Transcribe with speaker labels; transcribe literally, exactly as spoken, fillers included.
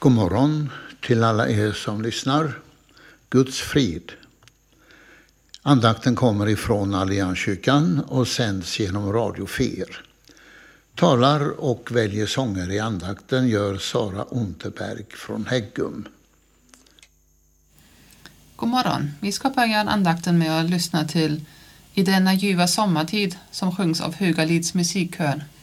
Speaker 1: God morgon till alla er som lyssnar. Guds frid. Andakten kommer ifrån Allianskyrkan och sänds genom Radio Fer. Talar och väljer sånger i andakten gör Sara Unterberg från Häggum.
Speaker 2: God morgon. Vi ska börja andakten med att lyssna till I denna ljuva sommartid som sjungs av Högalids musikkör.